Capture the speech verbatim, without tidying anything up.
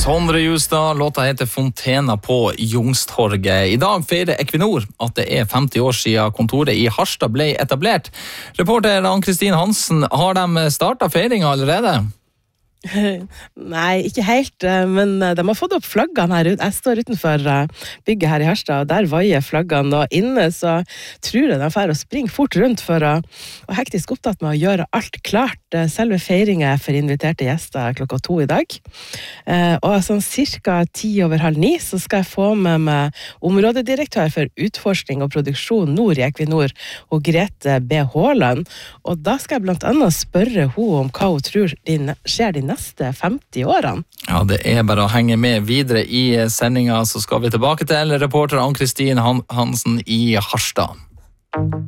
Sondre Justad, låta heter Fontena på Youngstorget. I dag feirer Equinor at det er femti år siden kontoret i Harstad ble etablert. Reporter Ann-Kristin Hansen, har de startet feiringen allerede? Nei, ikke helt, men de har fått opp flaggene her ute. Jeg står utenfor bygget her i Harstad, og der vaier flaggene, og inne så tror jeg de får å springe fort rundt for å, og hektisk opptatt med å gjøre alt klart. Selve feiringen er for inviterte gjester klokka to i dag. Og sånn cirka ti over halv ni så skal jeg få med meg områdedirektør for utforskning og produksjon nord i Equinor, og Grete B. Håland. Og da skal jeg blant annet spørre hun om hva hun tror skjer de neste femti årene. Ja, det er bare å henge med videre i sendingen, så skal vi tilbake til reporter Ann-Kristin Hansen i Harstad.